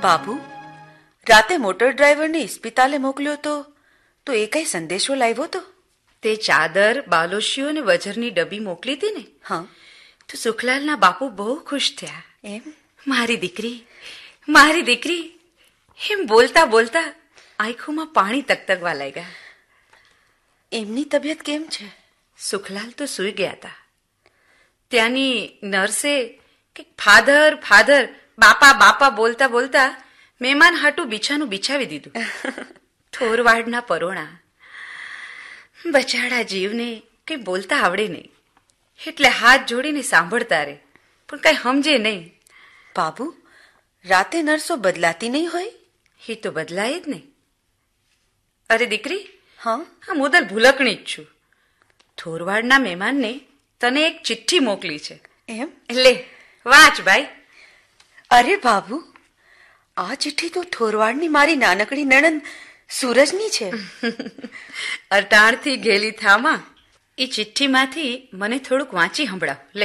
બાબુ, રાતે મોટર ડ્રાઈવરને ઇસ્પિતાલે મોકલ્યો તો એ કઈ સંદેશો લાવ્યો તો? તે ચાદર, બાલોશીઓ અને વજરની ડબ્બી મોકલી હતી ને. હા. તો સુખલાલના બાપુ બહુ ખુશ થયા. એમ? મારી દીકરી એમ બોલતા બોલતા આંખોમાં પાણી તકતકવા લાગ્યા. એમની તબિયત કેમ છે? સુખલાલ તો સૂઈ ગયા હતા. ત્યાંની નર્સે કે ફાધર બાપા બોલતા બોલતા મહેમાન હાટું બિછાનું બિછાવી દીધું. થોરવાડના પરોણા. બચાડા જીવને કઈ બોલતા આવડે નહીં, એટલે હાથ જોડીને સાંભળતા રહે, પણ કઈ સમજે નહીં. બાબુ, રાતે નર્સો બદલાતી નહીં હોય? એ તો બદલાય જ નહીં. અરે દીકરી, હા, હું દર ભૂલકણી જ છું. થોરવાડના મહેમાનને તને એક ચિઠ્ઠી મોકલી છે. એમ? લે વાંચ ભાઈ. અરે બાબુ, આ ચિઠ્ઠી તો થોરવાડની મારી નાનકડી નણંદ સૂરજની છે. અટાણથી ઘેલી થામાં એ ચિઠ્ઠીમાંથી મને થોડુંક વાંચી સંભળાવ. લે.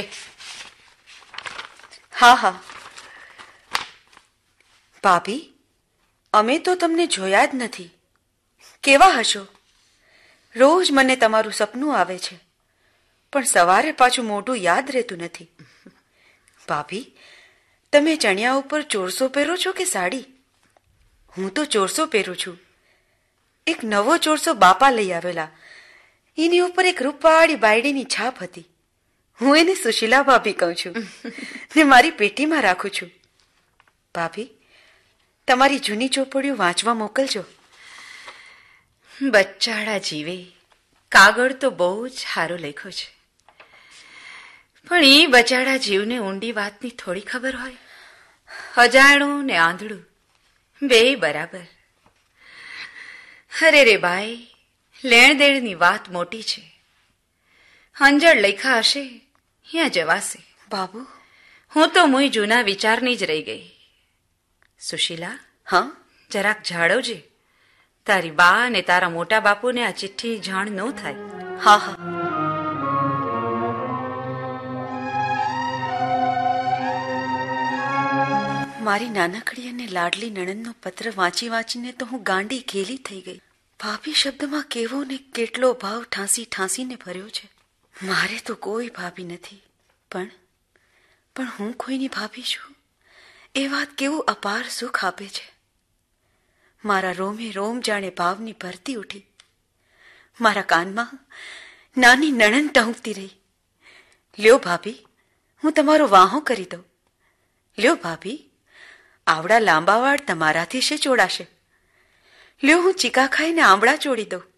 હા. ભાભી, અમે તો તમને જોયા જ નથી. કેવા હશો? રોજ મને તમારું સપનું આવે છે, પણ સવારે પાછું મોઢું યાદ રહેતું નથી. ભાભી, તમે ચણિયા ઉપર ચોરસો પહેરો છો કે સાડી? હું તો ચોરસો પહેરું છું. એક નવો ચોરસો બાપા લઈ આવેલા. એની ઉપર એક રૂપવાળી બાયડીની છાપ હતી. હું એને સુશીલા ભાભી કહું છું ને મારી પેટીમાં રાખું છું. ભાભી, તમારી જૂની ચોપડીઓ વાંચવા મોકલજો. બચ્ચાડા જીવે, કાગળ તો બહુ જ સારો લખ્યો છે, પણ એ બચાડા જીવને ઊંડી વાતની થોડી ખબર હોય. અજાણું ને આંધળું બેય બરાબર. અરે રે ભાઈ, લેણ દેણની વાત મોટી છે. અંજળ લખ્યા હશે ત્યાં જવાશે. બાબુ, હું તો મુય જૂના વિચારની જ રહી ગઈ. સુશીલા, હા, જરાક જાળવજે. તારી બા ને તારા મોટા બાપુને આ ચિઠ્ઠી જાણ ન થાય. હા. મારી નાનકડી અને લાડલી નણંદનો પત્ર વાંચીને તો હું ગાંડી ઘેલી થઈ ગઈ. ભાભી શબ્દમાં કેવો ને કેટલો ભાવ ઠાંસીને ભર્યો છે. મારે તો કોઈ ભાભી નથી, પણ હું કોઈની ભાભી છું એ વાત કેવું અપાર સુખ આપે છે. મારા રોમે રોમ જાણે ભાવની ભરતી ઉઠી. મારા કાનમાં નાની નણંદ ટહુકતી રહી. લ્યો ભાભી, હું તમારો વાહો કરી દઉં. લ્યો ભાભી, આવડા લાંબા વાળ તમારાથી શે ચોડાશે. લ્યો, હું ચીકા ખાઈને આંબળા ચોડી દઉં.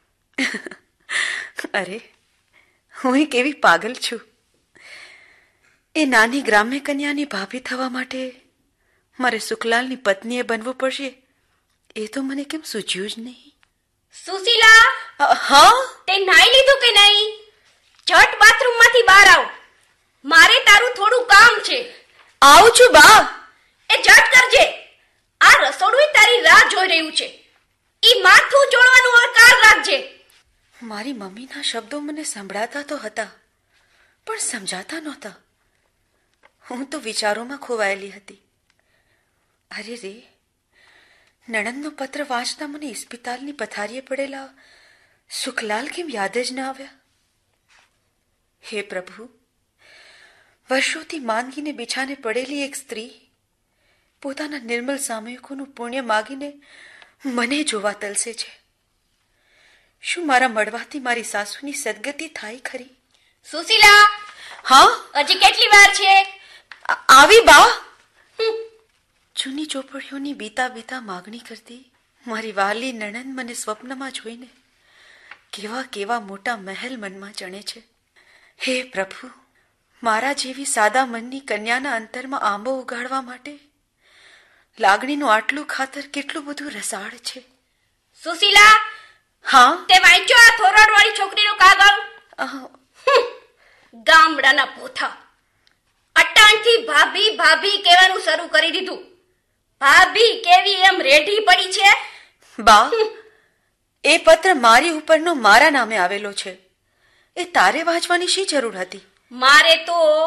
અરે, હું કેવી પાગલ છું. એ નાની ગ્રામ્ય કન્યાની ભાભી થવા માટે મારે સુખલાલની પત્નીએ બનવું પડશે. એ તો મને કેમ સૂઝ્યું જ નહીં. સુશીલા, હા? તે નાઈ લીધું કે નહીં? ઝટ બાથરૂમમાંથી બહાર આવ. મારે તારું થોડું કામ છે. આવું છું બા. એ ઝટ કરજે. આ રસોડું તારી રાહ જોઈ રહ્યું છે. ઈ માથું ચોળવાનું અવકાર રાખજે. મારી મમ્મીના શબ્દો મને સંભળાતા તો હતા, પણ સમજાતા નહોતા. હું તો વિચારોમાં ખોવાયેલી હતી. અરે રે, નણંદનો પત્ર વાંચતા મને ઇસ્પિતાલની પથારીએ પડેલા સુખલાલ કેમ યાદ જ ન આવ્યા? હે પ્રભુ, વર્ષોથી માંદગીને બિછાને પડેલી એક સ્ત્રી પોતાના નિર્મલ સામયિકોનું પુણ્ય માગીને મને જોવા તલસે છે. શું મારા મળવાથી મારી સાસુની સદગતિ થાય ખરી? સુશીલા, હા? હજી કેટલી વાર છે? આવી બા. જૂની ચોપડીઓની બીતા માગણી કરતી મારી વાલી નણંદ મને સ્વપ્નમાં જોઈને કેવા મોટા મહેલ મનમાં ચણે છે. હે પ્રભુ, મારા જેવી સાદા મનની કન્યાના અંતરમાં આંબો ઉગાડવા માટે લાગણીનું આટલું ખાતર કેટલું બધું રસાળ છે. સુશીલા, હા? તે વાંચ્યો આ થોરવાડ વાળી છોકરીનો કાગળ? ગામડાના પોથા અટાણથી ભાભી કહેવાનું શરૂ કરી દીધું. ભાભી કેવી એમ રેઢી પડી છે. બા, એ પત્ર મારી ઉપરનો મારા નામે આવેલો છે. એ તારે વાંચવાની શી જરૂર હતી? મારે તો